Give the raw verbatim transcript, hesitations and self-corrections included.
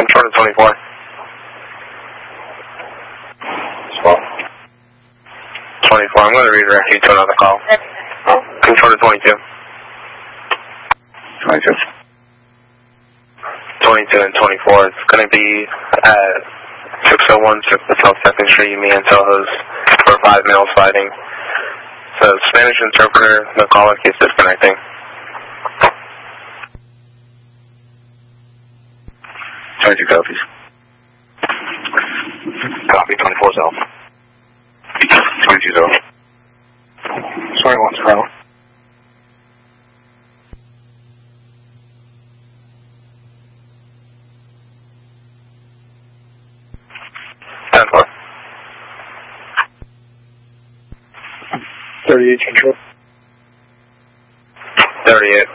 Control to twenty-four. Swell. twenty-four, I'm going to redirect you to another call. Control to twenty-two. twenty-two. twenty-two and twenty-four. It's going to be at six oh one South second Street, me and Soho's, for five male sliding. So Spanish interpreter, the caller keeps disconnecting. twenty-two copies. Copy, twenty-four South. twenty-two South. twenty-one South. ten four. thirty-eight Control. thirty-eight.